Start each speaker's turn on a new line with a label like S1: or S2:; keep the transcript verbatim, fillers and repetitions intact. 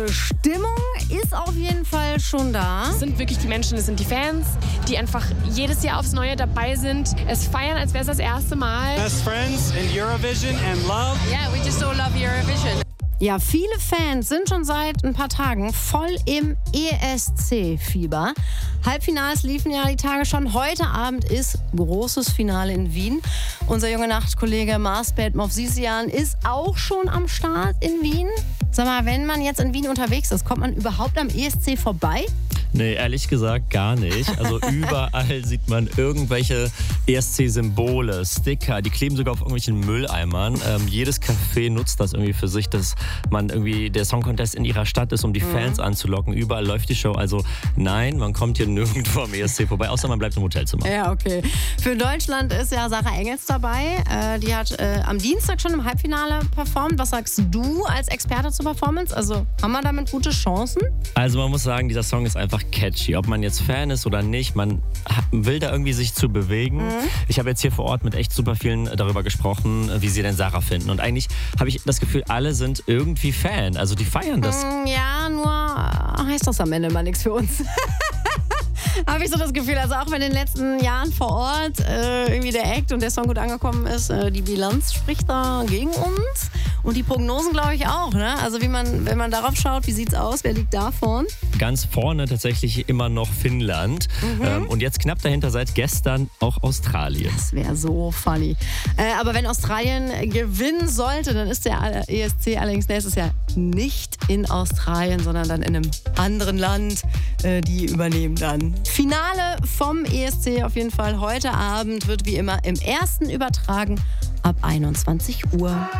S1: Stimmung ist auf jeden Fall schon da.
S2: Es sind wirklich die Menschen, es sind die Fans, die einfach jedes Jahr aufs Neue dabei sind. Es feiern, als wäre es das erste Mal.
S3: Best friends in Eurovision and love.
S4: Yeah, we just all love Eurovision.
S1: Ja, viele Fans sind schon seit ein paar Tagen voll im E S C-Fieber. Halbfinals liefen ja die Tage schon. Heute Abend ist großes Finale in Wien. Unser junge Nachtkollege Marsbet Movsisian ist auch schon am Start in Wien. Sag mal, wenn man jetzt in Wien unterwegs ist, kommt man überhaupt am E S C vorbei?
S5: Nee, ehrlich gesagt gar nicht. Also überall sieht man irgendwelche E S C-Symbole, Sticker, die kleben sogar auf irgendwelchen Mülleimern. Ähm, jedes Café nutzt das irgendwie für sich, dass man irgendwie der Song Contest in ihrer Stadt ist, um die Fans mhm. anzulocken. Überall läuft die Show. Also nein, man kommt hier nirgendwo am E S C vorbei, außer man bleibt im Hotelzimmer.
S1: Ja, okay. Für Deutschland ist ja Sarah Engels dabei. Äh, die hat äh, am Dienstag schon im Halbfinale performt. Was sagst du als Experte zur Performance? Also haben wir damit gute Chancen?
S5: Also man muss sagen, dieser Song ist einfach catchy. Ob man jetzt Fan ist oder nicht, man will da irgendwie sich zu bewegen. Mhm. Ich habe jetzt hier vor Ort mit echt super vielen darüber gesprochen, wie sie denn Sarah finden. Und eigentlich habe ich das Gefühl, alle sind irgendwie Fan. Also die feiern das.
S1: Ja, nur heißt das am Ende mal nichts für uns. Habe ich so das Gefühl, also auch wenn in den letzten Jahren vor Ort äh, irgendwie der Act und der Song gut angekommen ist, äh, die Bilanz spricht da gegen uns und die Prognosen glaube ich auch, ne? Also wie man, wenn man darauf schaut, wie sieht's aus, wer liegt da vorn?
S5: Ganz vorne tatsächlich immer noch Finnland mhm. ähm, und jetzt knapp dahinter seit gestern auch Australien.
S1: Das wäre so funny. Äh, aber wenn Australien gewinnen sollte, dann ist der E S C allerdings nächstes Jahr nicht in Australien, sondern dann in einem anderen Land. Äh, die übernehmen dann. Finale vom E S C auf jeden Fall heute Abend wird wie immer im ersten übertragen ab einundzwanzig Uhr.